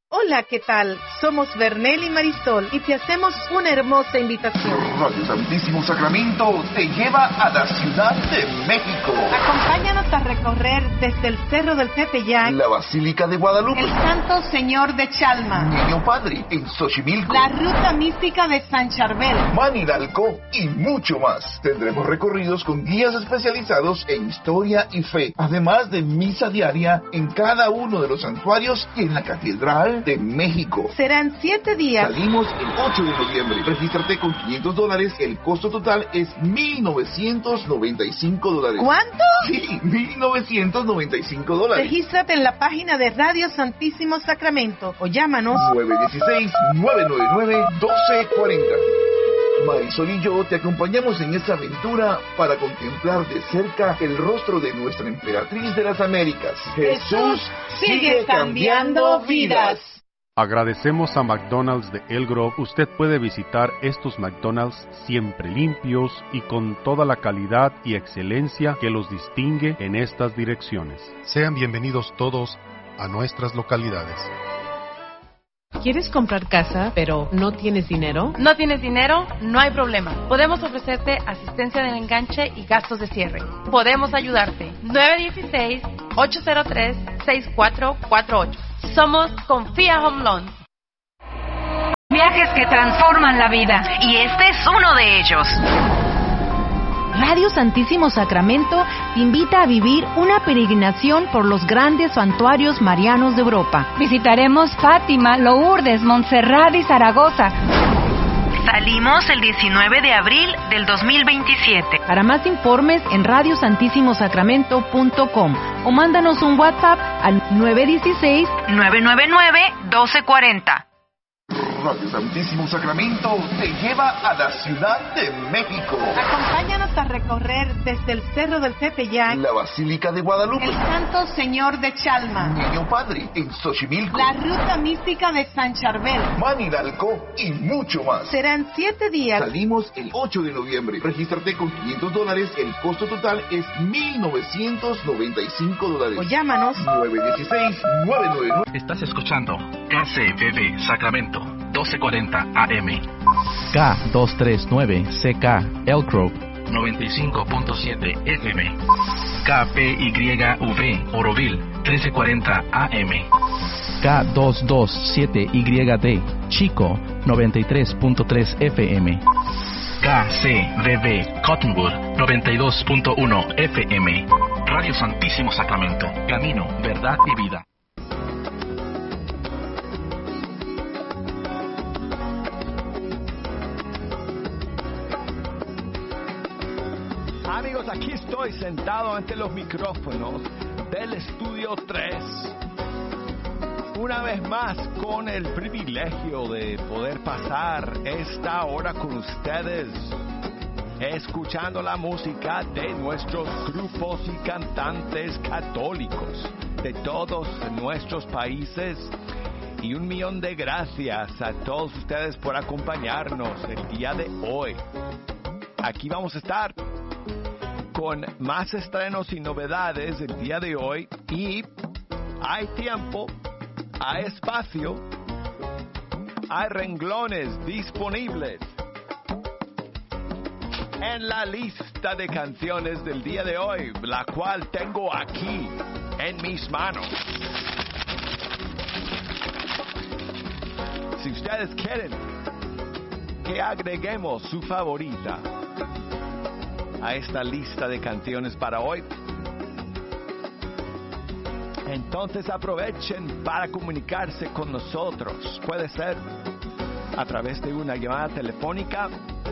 Hola, ¿qué tal? Somos Bernel y Marisol y te hacemos una hermosa invitación. Radio Santísimo Sacramento te lleva a la Ciudad de México. Acompáñanos a recorrer desde el Cerro del Tepeyac, la Basílica de Guadalupe, el Santo Señor de Chalma, Niño Padre en Xochimilco, la Ruta Mística de San Charbel, Maniralco y mucho más. Tendremos recorridos con guías especializados en historia y fe, además de misa diaria en cada uno de los santuarios y en la Catedral de México. Serán 7 días. Salimos el 8 de noviembre. Regístrate con $500. El costo total es $1,995. ¿Cuánto? Sí, $1,995. Regístrate en la página de Radio Santísimo Sacramento o llámanos 916-999-1240. Marisol y yo te acompañamos en esta aventura para contemplar de cerca el rostro de nuestra emperatriz de las Américas. Jesús sigue cambiando vidas. Agradecemos a McDonald's de El Grove. Usted puede visitar estos McDonald's siempre limpios y con toda la calidad y excelencia que los distingue en estas direcciones. Sean bienvenidos todos a nuestras localidades. ¿Quieres comprar casa, pero no tienes dinero? ¿No tienes dinero? No hay problema. Podemos ofrecerte asistencia de enganche y gastos de cierre. Podemos ayudarte. 916-803-6448. Somos Confía Home Loans. Viajes que transforman la vida, y este es uno de ellos. Radio Santísimo Sacramento te invita a vivir una peregrinación por los grandes santuarios marianos de Europa. Visitaremos Fátima, Lourdes, Montserrat y Zaragoza. Salimos el 19 de abril del 2027. Para más informes en radiosantissimosacramento.com o mándanos un WhatsApp al 916-999-1240. Radio Santísimo Sacramento te lleva a la Ciudad de México. Acompáñanos a recorrer desde el Cerro del Tepeyac, la Basílica de Guadalupe, el Santo Señor de Chalma, Niño Padre en Xochimilco, la Ruta Mística de San Charbel, Maniralco y mucho más. Serán 7 días. Salimos el 8 de noviembre. Regístrate con $500. El costo total es $1,995. O llámanos 916-999. Estás escuchando KCBB Sacramento 1240 AM. K239 CK Elk Grove 95.7 FM. KPYV Oroville 1340 AM. K227YD Chico 93.3 FM. KCBB Cottonwood 92.1 FM. Radio Santísimo Sacramento, camino, verdad y vida. Amigos, aquí estoy sentado ante los micrófonos del Estudio 3. Una vez más con el privilegio de poder pasar esta hora con ustedes, escuchando la música de nuestros grupos y cantantes católicos de todos nuestros países. Y 1,000,000 de gracias a todos ustedes por acompañarnos el día de hoy. Aquí vamos a estar con más estrenos y novedades el día de hoy, y hay tiempo, hay espacio, hay renglones disponibles en la lista de canciones del día de hoy, la cual tengo aquí en mis manos. Si ustedes quieren que agreguemos su favorita a esta lista de canciones para hoy, entonces aprovechen para comunicarse con nosotros. Puede ser a través de una llamada telefónica,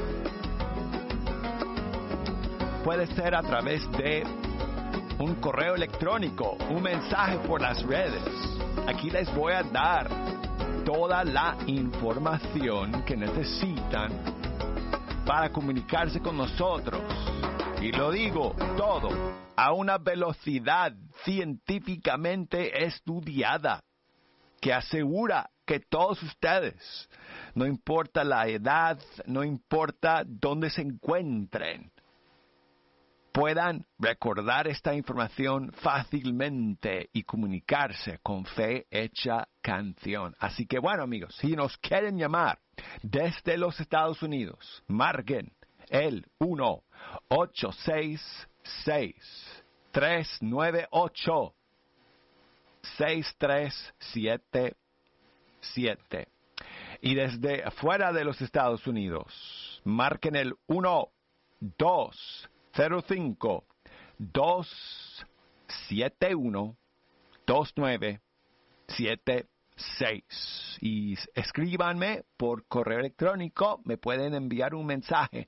puede ser a través de un correo electrónico, un mensaje por las redes. Aquí les voy a dar toda la información que necesitan para comunicarse con nosotros. Y lo digo todo a una velocidad científicamente estudiada que asegura que todos ustedes, no importa la edad, no importa dónde se encuentren, puedan recordar esta información fácilmente y comunicarse con Fe Hecha Canción. Así que bueno, amigos, si nos quieren llamar desde los Estados Unidos, marquen el 1-866-398-6377. Y desde afuera de los Estados Unidos, marquen el 1-205-271-2976. Y escríbanme por correo electrónico, me pueden enviar un mensaje,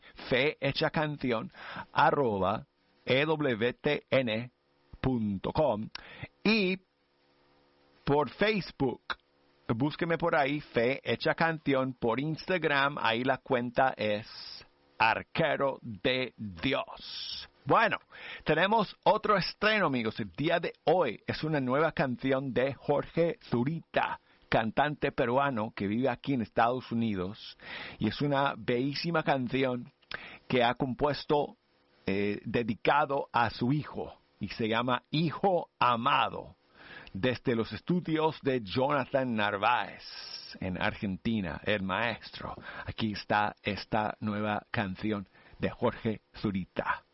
fehechacanción@ewtn.com, y por Facebook. Búsqueme por ahí, Fe Hecha Canción. Por Instagram, ahí la cuenta es Arquero de Dios. Bueno, tenemos otro estreno, amigos. El día de hoy es una nueva canción de Jorge Zurita, cantante peruano que vive aquí en Estados Unidos. Y es una bellísima canción que ha compuesto dedicado a su hijo. Y se llama Hijo Amado. Desde los estudios de Jonathan Narváez en Argentina, el maestro. Aquí está esta nueva canción de Jorge Zurita.